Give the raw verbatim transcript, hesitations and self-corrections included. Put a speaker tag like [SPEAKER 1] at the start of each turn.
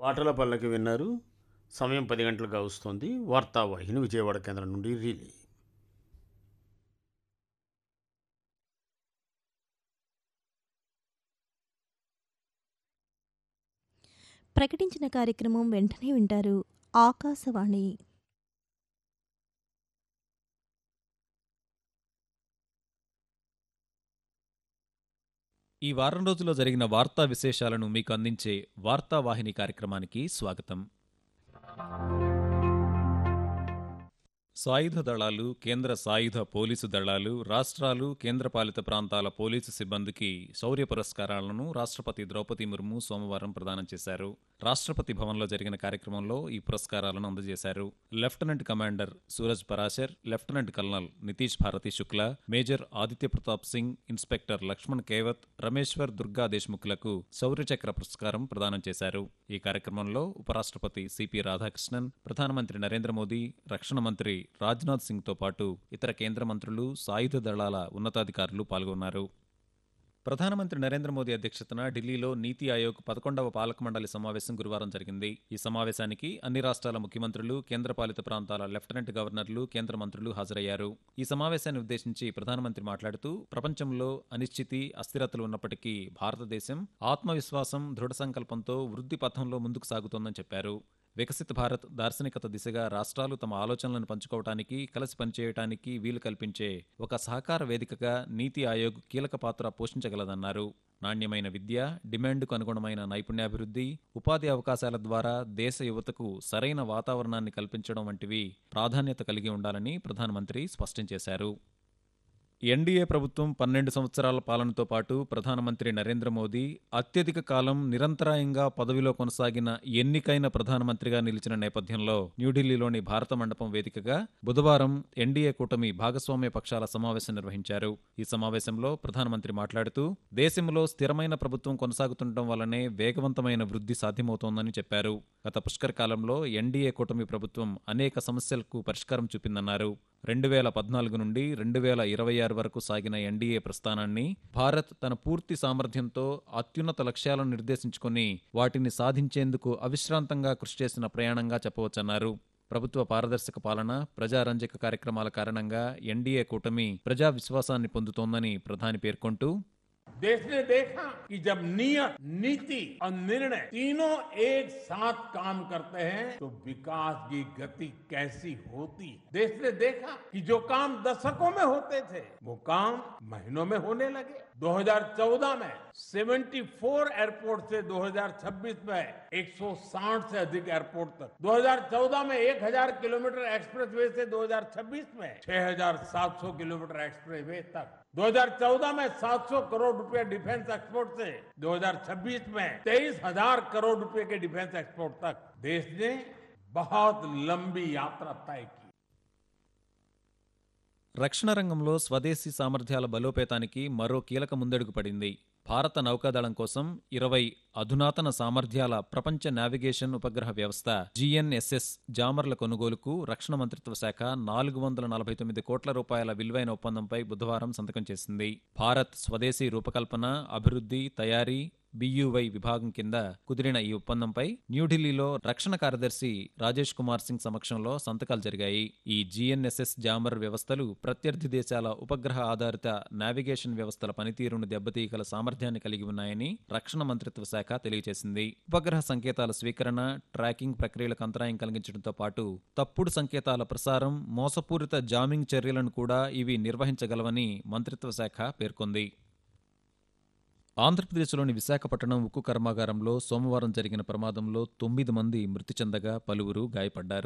[SPEAKER 1] పాటల పల్లకి విన్నారు. సమయం పది గంటలుగా వస్తోంది. వార్తావాహిని విజయవాడ కేంద్రం నుండి రిలే.
[SPEAKER 2] ప్రకటించిన కార్యక్రమం వెంటనే వింటారు. ఆకాశవాణి
[SPEAKER 3] ఈ వారం రోజుల్లో జరిగిన వార్తా విశేషాలను మీకు అందించే వార్తావాహిని కార్యక్రమానికి స్వాగతం. సాయుధ దళాలు, కేంద్ర సాయుధ పోలీసు దళాలు, రాష్ట్రాలు, కేంద్రపాలిత ప్రాంతాల పోలీసు సిబ్బందికి శౌర్య పురస్కారాలను రాష్ట్రపతి ద్రౌపది ముర్ము సోమవారం ప్రదానం చేశారు. రాష్ట్రపతి భవన్లో జరిగిన కార్యక్రమంలో ఈ పురస్కారాలను అందజేశారు. Lieutenant commander Suraj Parashar, lieutenant colonel Nitish Bharati Shukla, major Aditya Pratap Singh, inspector Laxman Kewat, Rameshwar Durga దేశ్ముఖ్లకు Shaurya Chakra పురస్కారం ప్రదానం చేశారు. ఈ కార్యక్రమంలో ఉపరాష్ట్రపతి సిపి రాధాకృష్ణన్, ప్రధానమంత్రి నరేంద్ర మోదీ, రక్షణ మంత్రి రాజ్నాథ్ సింగ్తో పాటు ఇతర కేంద్ర మంత్రులు, సాయుధ దళాల ఉన్నతాధికారులు పాల్గొన్నారు. ప్రధానమంత్రి నరేంద్ర మోదీ అధ్యక్షతన ఢిల్లీలో నీతి ఆయోగ్ పదకొండవ పాలక మండలి సమావేశం గురువారం జరిగింది. ఈ సమావేశానికి అన్ని రాష్ట్రాల ముఖ్యమంత్రులు, కేంద్రపాలిత ప్రాంతాల లెఫ్టినెంట్ గవర్నర్లు, కేంద్ర మంత్రులు హాజరయ్యారు. ఈ సమావేశాన్ని ఉద్దేశించి ప్రధానమంత్రి మాట్లాడుతూ, ప్రపంచంలో అనిశ్చితి, అస్థిరతలు ఉన్నప్పటికీ భారతదేశం ఆత్మవిశ్వాసం, దృఢ సంకల్పంతో వృద్ధి పథంలో ముందుకు సాగుతోందని చెప్పారు. వికసిత భారత్ దార్శనికత దిశగా రాష్ట్రాలు తమ ఆలోచనలను పంచుకోవటానికి, కలిసి పనిచేయటానికి వీలు కల్పించే ఒక సహకార వేదికగా నీతి ఆయోగ్ కీలక పాత్ర పోషించగలదన్నారు. నాణ్యమైన విద్య, డిమాండ్కు అనుగుణమైన నైపుణ్యాభివృద్ధి, ఉపాధి అవకాశాల ద్వారా దేశ యువతకు సరైన వాతావరణాన్ని కల్పించడం వంటివి ప్రాధాన్యత కలిగి ఉండాలని ప్రధానమంత్రి స్పష్టం చేశారు. ఎన్డీఏ ప్రభుత్వం పన్నెండు సంవత్సరాల పాలనతో పాటు ప్రధానమంత్రి నరేంద్ర మోదీ అత్యధిక కాలం నిరంతరాయంగా పదవిలో కొనసాగిన ఎన్నికైన ప్రధానమంత్రిగా నిలిచిన నేపథ్యంలో న్యూఢిల్లీలోని భారత మండపం వేదికగా బుధవారం ఎన్డీఏ కూటమి భాగస్వామ్య పక్షాల సమావేశం నిర్వహించారు. ఈ సమావేశంలో ప్రధానమంత్రి మాట్లాడుతూ, దేశంలో స్థిరమైన ప్రభుత్వం కొనసాగుతుండటం వల్లనే వేగవంతమైన వృద్ధి సాధ్యమవుతోందని చెప్పారు. గత పుష్కర కాలంలో ఎన్డీఏ కూటమి ప్రభుత్వం అనేక సమస్యలకు పరిష్కారం చూపిందన్నారు. రెండు వేల పద్నాలుగు నుండి రెండు వేల ఇరవై ఆరు వరకు సాగిన ఎన్డీఏ ప్రస్థానాన్ని భారత్ తన పూర్తి సామర్థ్యంతో అత్యున్నత లక్ష్యాలను నిర్దేశించుకుని వాటిని సాధించేందుకు అవిశ్రాంతంగా కృషి చేసిన ప్రయాణంగా చెప్పవచ్చన్నారు. ప్రభుత్వ పారదర్శక పాలన, ప్రజారంజక కార్యక్రమాల కారణంగా ఎన్డీఏ కూటమి ప్రజా విశ్వాసాన్ని పొందుతోందని ప్రధాని పేర్కొంటూ,
[SPEAKER 4] देश ने देखा कि जब नियत, नीति और निर्णय तीनों एक साथ काम करते हैं तो विकास की गति कैसी होती है। देश ने देखा कि जो काम दशकों में होते थे वो काम महीनों में होने लगे। दो हज़ार चौदह में चौहत्तर एयरपोर्ट से दो हज़ार छब्बीस में एक सौ साठ से अधिक एयरपोर्ट तक, दो हज़ार चौदह में एक हज़ार किलोमीटर एक्सप्रेसवे से दो हज़ार छब्बीस में छह हज़ार सात सौ किलोमीटर एक्सप्रेसवे तक, दो हज़ार चौदह में सात सौ करोड़ रुपए डिफेंस एक्सपोर्ट से दो हज़ार छब्बीस में तेईस हज़ार करोड़ रुपए के डिफेंस एक्सपोर्ट तक देश ने बहुत लंबी यात्रा तय की.
[SPEAKER 3] రక్షణ రంగంలో స్వదేశీ సామర్థ్యాల బలోపేతానికి మరో కీలక ముందడుగు పడింది. భారత నౌకాదళం కోసం ఇరవై అధునాతన సామర్థ్యాల ప్రపంచ నావిగేషన్ ఉపగ్రహ వ్యవస్థ జీఎన్ఎస్ఎస్ జామర్ల కొనుగోలుకు రక్షణ మంత్రిత్వ శాఖ నాలుగు వందల నలభై తొమ్మిది కోట్ల రూపాయల విలువైన ఒప్పందంపై బుధవారం సంతకం చేసింది. భారత్ స్వదేశీ రూపకల్పన, అభివృద్ధి, తయారీ, బియువై విభాగం కింద కుదిరిన ఈ ఒప్పందంపై న్యూఢిల్లీలో రక్షణ కార్యదర్శి రాజేష్ కుమార్ సింగ్ సమక్షంలో సంతకాలు జరిగాయి. ఈ జీఎన్ఎస్ఎస్ జామర్ వ్యవస్థలు ప్రత్యర్థి దేశాల ఉపగ్రహ ఆధారిత నావిగేషన్ వ్యవస్థల పనితీరును దెబ్బతీయగల సామర్థ్యాన్ని కలిగి ఉన్నాయని రక్షణ మంత్రిత్వ శాఖ తెలియజేసింది. ఉపగ్రహ సంకేతాల స్వీకరణ, ట్రాకింగ్ ప్రక్రియలకు అంతరాయం కలిగించడంతో పాటు తప్పుడు సంకేతాల ప్రసారం, మోసపూరిత జామింగ్ చర్యలను కూడా ఇవి నిర్వహించగలవని మంత్రిత్వ శాఖ పేర్కొంది. ఆంధ్రప్రదేశ్లోని విశాఖపట్నం ఉక్కు కర్మాగారంలో సోమవారం జరిగిన ప్రమాదంలో తొమ్మిది మంది మృతి చెందగా పలువురు గాయపడ్డారు.